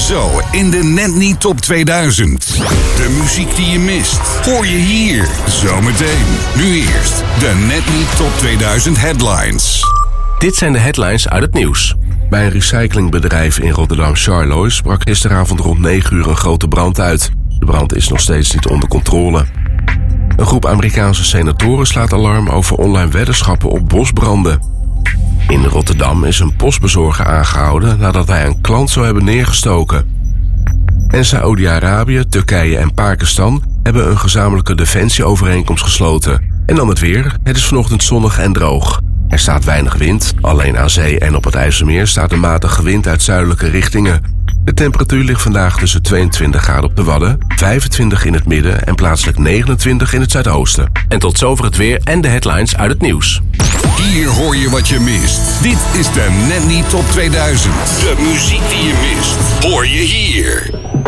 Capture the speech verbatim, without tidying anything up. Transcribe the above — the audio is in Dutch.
Zo in de Net Niet Top tweeduizend. De muziek die je mist, hoor je hier. Zometeen. Nu eerst de Net Niet Top tweeduizend headlines. Dit zijn de headlines uit het nieuws. Bij een recyclingbedrijf in Rotterdam-Charloes brak gisteravond rond negen uur een grote brand uit. De brand is nog steeds niet onder controle. Een groep Amerikaanse senatoren slaat alarm over online weddenschappen op bosbranden. In Rotterdam is een postbezorger aangehouden nadat hij een klant zou hebben neergestoken. En Saoedi-Arabië, Turkije en Pakistan hebben een gezamenlijke defensieovereenkomst gesloten. En dan het weer. Het is vanochtend zonnig en droog. Er staat weinig wind. Alleen aan zee en op het IJsselmeer staat een matige wind uit zuidelijke richtingen. De temperatuur ligt vandaag tussen tweeëntwintig graden op de Wadden, vijfentwintig in het midden en plaatselijk negenentwintig in het zuidoosten. En tot zover het weer en de headlines uit het nieuws. Hier hoor je wat je mist. Dit is de Net Niet Top tweeduizend. De muziek die je mist, hoor je hier.